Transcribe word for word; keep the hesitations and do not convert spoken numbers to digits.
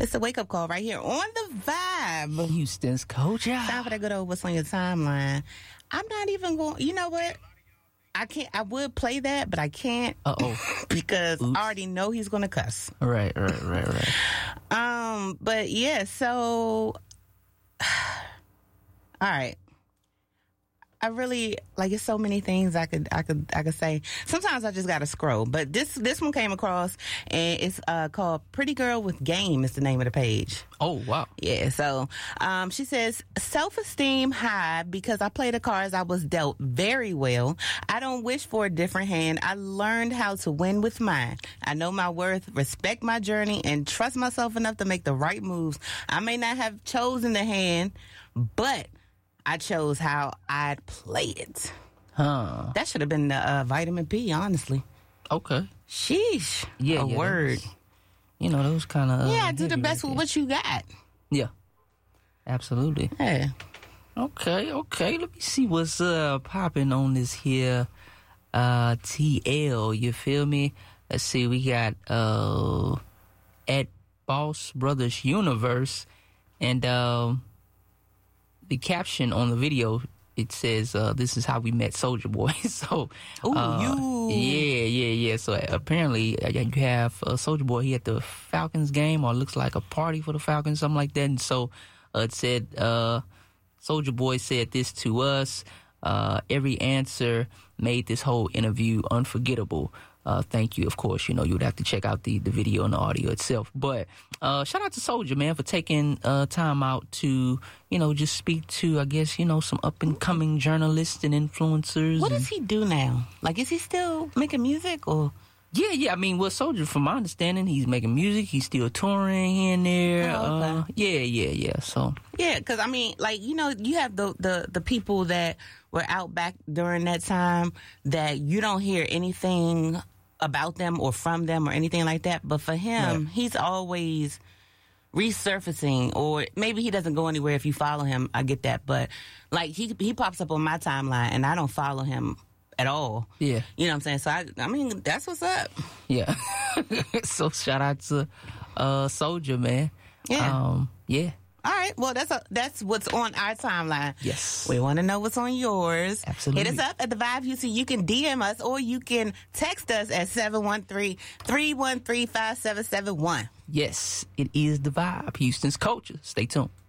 It's a wake-up call right here on the Vibe. Houston's culture. Time for that good old what's on your timeline. I'm not even going, you know what? I can't, I would play that, but I can't. Uh-oh. Because Oops. I already know he's going to cuss. Right, right, right, right. Um, but yeah, so, all right. I really like. It's so many things I could, I could, I could say. Sometimes I just gotta scroll. But this, this one came across, and it's uh, called "Pretty Girl with Game." Is the name of the page. Oh wow. Yeah. So, um, she says self-esteem high because I play the cards I was dealt very well. I don't wish for a different hand. I learned how to win with mine. I know my worth, respect my journey, and trust myself enough to make the right moves. I may not have chosen the hand, but I chose how I'd play it. Huh. That should have been the uh, vitamin P, honestly. Okay. Sheesh. Yeah, a yeah, word. was, you know, those kind of... Uh, yeah, do the heavy best right with there. what you got. Yeah. Absolutely. Yeah. Okay, okay. Let me see what's uh, popping on this here uh, T L. You feel me? Let's see. We got uh, at Boss Brothers Universe. And... Um, the caption on the video, it says, uh, this is how we met Soulja Boy. so, Ooh, uh, you. yeah, yeah, yeah. So apparently, uh, you have uh, Soulja Boy. He at the Falcons game, or looks like a party for the Falcons, something like that. And so uh, it said, uh, Soulja Boy said this to us. Uh, every answer made this whole interview unforgettable. Uh, thank you. Of course, you know, you would have to check out the, the video and the audio itself. But uh, shout out to Soulja, man, for taking uh, time out to, you know, just speak to, I guess, you know, some up-and-coming journalists and influencers. What and, does he do now? Like, is he still making music or? Yeah, yeah. I mean, well, Soulja, from my understanding, he's making music. He's still touring here and there. Oh, okay. uh, yeah, yeah, yeah. So Yeah, because, I mean, like, you know, you have the, the, the people that were out back during that time that you don't hear anything about them or from them or anything like that. But for him, right. he's always resurfacing, or maybe he doesn't go anywhere if you follow him. I get that. But, like, he he pops up on my timeline, and I don't follow him at all. Yeah. You know what I'm saying? So, I, I mean, that's what's up. Yeah. So shout out to uh, Soulja, man. Yeah. Um, yeah. All right. Well, that's a, that's what's on our timeline. Yes. We want to know what's on yours. Absolutely. Hit us up at the Vibe Houston. You can D M us or you can text us at seven one three, three one three, five seven seven one. Yes, it is the Vibe. Houston's culture. Stay tuned.